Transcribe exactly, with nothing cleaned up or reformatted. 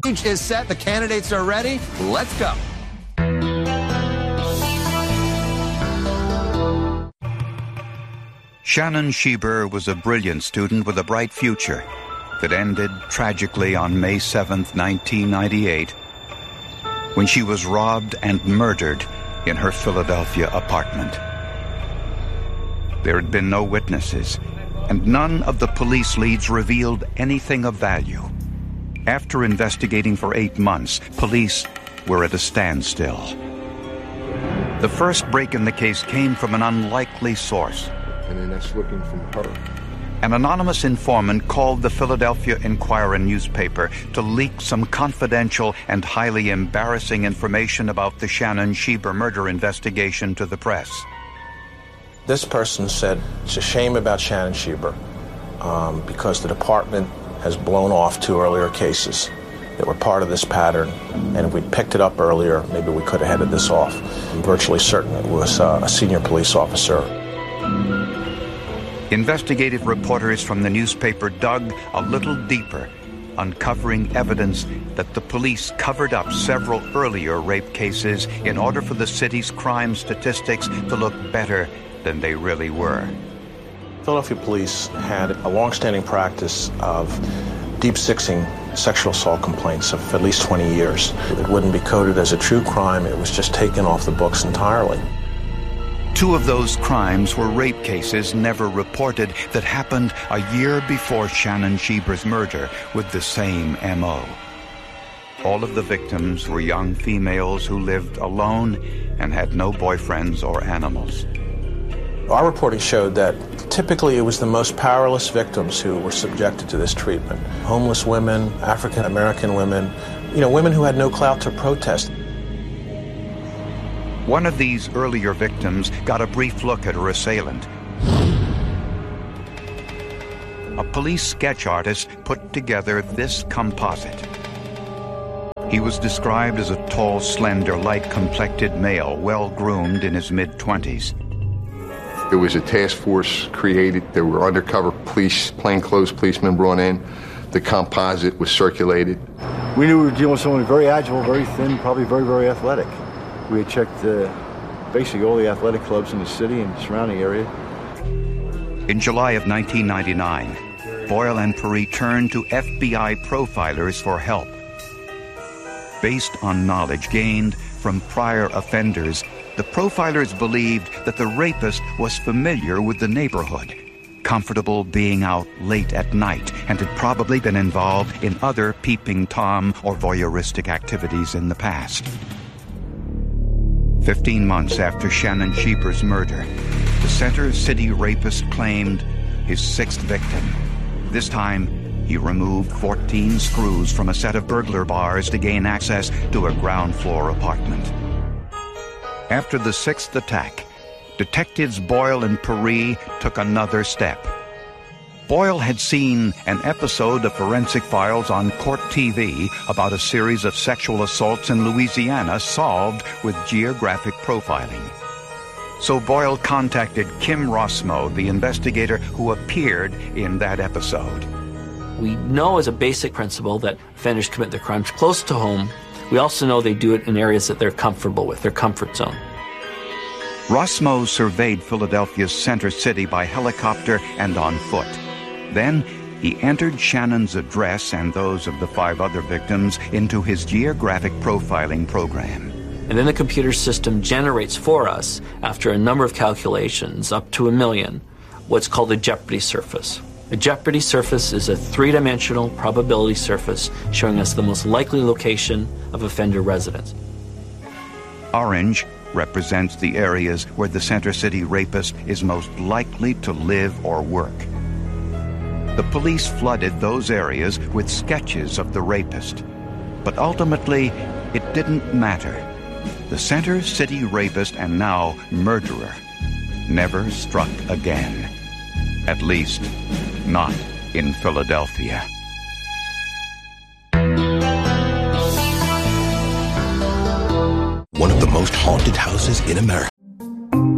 stage is set. The candidates are ready. Let's go. Shannon Schieber was a brilliant student with a bright future that ended tragically on May seventh, nineteen ninety-eight, when she was robbed and murdered in her Philadelphia apartment. There had been no witnesses, and none of the police leads revealed anything of value. After investigating for eight months, police were at a standstill. The first break in the case came from an unlikely source. And then that's looking from her. An anonymous informant called the Philadelphia Inquirer newspaper to leak some confidential and highly embarrassing information about the Shannon Schieber murder investigation to the press. This person said it's a shame about Shannon Schieber um, because the department has blown off two earlier cases that were part of this pattern, and if we'd picked it up earlier, maybe we could have headed this off. I'm virtually certain it was uh, a senior police officer. Investigative reporters from the newspaper dug a little deeper, uncovering evidence that the police covered up several earlier rape cases in order for the city's crime statistics to look better than they really were. Philadelphia police had a long-standing practice of deep-sixing sexual assault complaints of at least twenty years. It wouldn't be coded as a true crime. It was just taken off the books entirely. Two of those crimes were rape cases never reported that happened a year before Shannon Schieber's murder with the same M O. All of the victims were young females who lived alone and had no boyfriends or animals. Our reporting showed that typically it was the most powerless victims who were subjected to this treatment. Homeless women, African American women, you know, women who had no clout to protest. One of these earlier victims got a brief look at her assailant. A police sketch artist put together this composite. He was described as a tall, slender, light-complected male, well-groomed in his mid-twenties. There was a task force created. There were undercover police, plainclothes policemen brought in. The composite was circulated. We knew we were dealing with someone very agile, very thin, probably very, very athletic. We had checked uh, basically all the athletic clubs in the city and surrounding area. In July of nineteen ninety-nine, Boyle and Paris turned to F B I profilers for help. Based on knowledge gained from prior offenders, the profilers believed that the rapist was familiar with the neighborhood, comfortable being out late at night, and had probably been involved in other peeping Tom or voyeuristic activities in the past. Fifteen months after Shannon Schieber's murder, the Center City rapist claimed his sixth victim. This time, he removed fourteen screws from a set of burglar bars to gain access to a ground floor apartment. After the sixth attack, detectives Boyle and Paris took another step. Boyle had seen an episode of Forensic Files on Court T V about a series of sexual assaults in Louisiana solved with geographic profiling. So Boyle contacted Kim Rossmo, the investigator who appeared in that episode. We know as a basic principle that offenders commit their crimes close to home. We also know they do it in areas that they're comfortable with, their comfort zone. Rossmo surveyed Philadelphia's Center City by helicopter and on foot. Then he entered Shannon's address and those of the five other victims into his geographic profiling program. And then the computer system generates for us, after a number of calculations, up to a million, what's called a jeopardy surface. A jeopardy surface is a three-dimensional probability surface showing us the most likely location of offender residence. Orange represents the areas where the Center City rapist is most likely to live or work. The police flooded those areas with sketches of the rapist. But ultimately, it didn't matter. The Center City rapist and now murderer never struck again. At least, not in Philadelphia. One of the most haunted houses in America